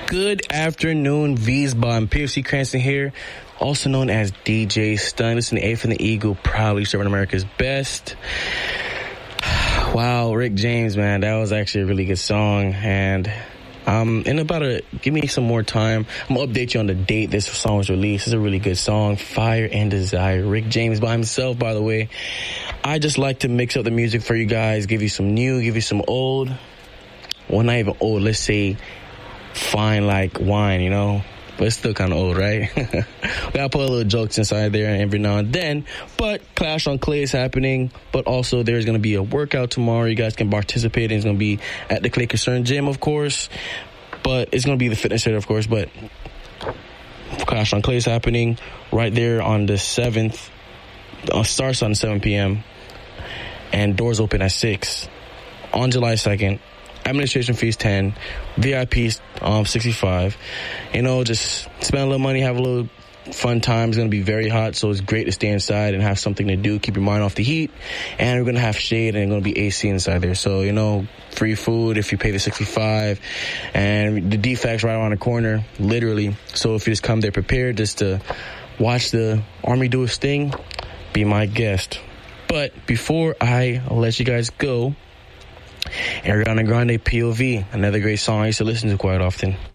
Good afternoon, Vsba and PFC Cranston here, also known as DJ Stun. Listen to A from the Eagle, proudly serving America's best. Wow, Rick James, man, that was actually a really good song. And give me some more time, I'm going to update you on the date this song was released. It's a really good song, Fire and Desire. Rick James by himself, by the way. I just like to mix up the music for you guys, give you some new, give you some old. Well, not even old, let's say fine like wine, you know, but it's still kind of old, right? We gotta put a little jokes inside there every now and then. But Clash on Clay is happening, but also there's gonna be a workout tomorrow. You guys can participate, and it's gonna be at the Clay Concern Gym, of course, but it's gonna be the fitness center, of course. But Clash on Clay is happening right there on the 7th. Starts on 7 p.m. and doors open at 6 on July 2nd. Administration fees $10, VIP $65. You know, just spend a little money, have a little fun time. It's going to be very hot, so it's great to stay inside and have something to do, keep your mind off the heat. And we're going to have shade, and it's going to be AC inside there. So, you know, free food if you pay the $65. And the DFAC's right around the corner, literally. So if you just come there prepared just to watch the Army do its thing, be my guest. But before I let you guys go, Ariana Grande, POV, another great song I used to listen to quite often.